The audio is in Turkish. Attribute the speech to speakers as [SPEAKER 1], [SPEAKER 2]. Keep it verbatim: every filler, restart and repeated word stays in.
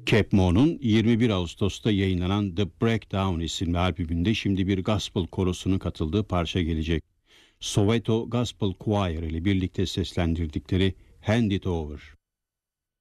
[SPEAKER 1] Kep Mo'nun yirmi bir Ağustos'ta yayınlanan The Breakdown isimli albümünde şimdi bir gospel korosunun katıldığı parça gelecek. Soweto Gospel Choir ile birlikte seslendirdikleri Hand It Over.